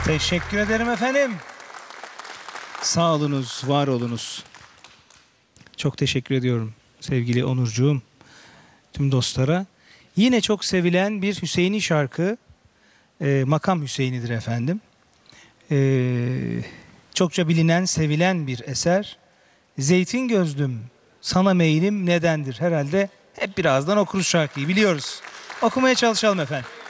Teşekkür ederim efendim. Sağ olunuz, var olunuz. Çok teşekkür ediyorum sevgili Onurcuğum, tüm dostlara. Yine çok sevilen bir Hüseyin'i şarkı, Makam Hüseyin'idir efendim. Çokça bilinen, sevilen bir eser. Zeytin gözlüm, sana meylim nedendir? Herhalde hep birazdan okuruz şarkıyı, biliyoruz. Okumaya çalışalım efendim.